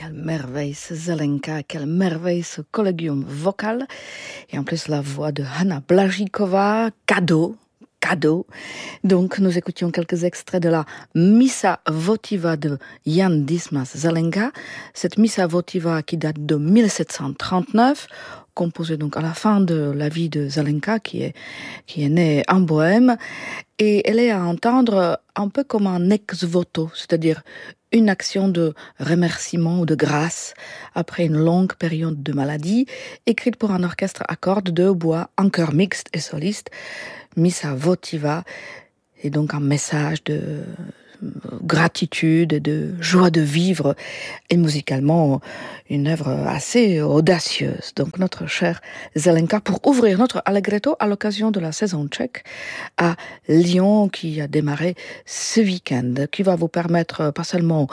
quelle merveille ce Zelenka, quelle merveille ce collégium vocal. Et en plus la voix de Hanna Blažíková, cadeau. Donc, nous écoutions quelques extraits de la Missa votiva de Jan Dismas Zelenka. Cette Missa votiva qui date de 1739, composée donc à la fin de la vie de Zelenka, qui est né en Bohême. Et elle est à entendre un peu comme un ex voto, c'est-à-dire une action de remerciement ou de grâce après une longue période de maladie, écrite pour un orchestre à cordes, deux bois, un chœur mixte et soliste. Missa votiva est donc un message de gratitude et de joie de vivre, et musicalement une œuvre assez audacieuse. Donc notre cher Zelenka, pour ouvrir notre Allegretto à l'occasion de la saison tchèque à Lyon, qui a démarré ce week-end, qui va vous permettre pas seulement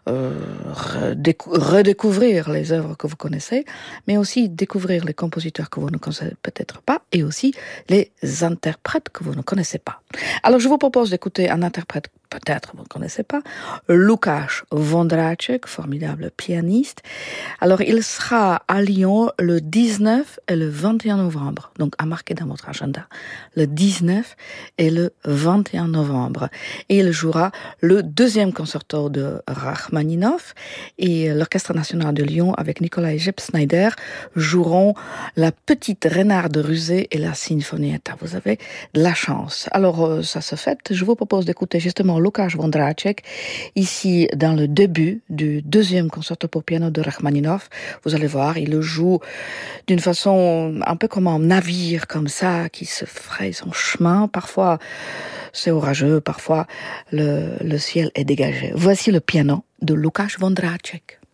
redécouvrir les œuvres que vous connaissez, mais aussi découvrir les compositeurs que vous ne connaissez peut-être pas, et aussi les interprètes que vous ne connaissez pas. Alors je vous propose d'écouter un interprète peut-être vous ne connaissez pas, Lukáš Vondráček, formidable pianiste. Alors, il sera à Lyon le 19 et le 21 novembre, donc à marquer dans votre agenda, le 19 et le 21 novembre. Et il jouera le deuxième concerto de Rachmaninov, et l'Orchestre national de Lyon avec Nikolai Jeb-Snyder joueront la petite Renarde rusée et la Sinfonietta. Vous avez de la chance. Alors, ça se fait. Je vous propose d'écouter justement Lukáš Vondráček, ici dans le début du deuxième concerto pour piano de Rachmaninov. Vous allez voir, il le joue d'une façon un peu comme un navire comme ça, qui se fraye son chemin. Parfois c'est orageux, parfois le ciel est dégagé. Voici le piano de Lukáš Vondráček.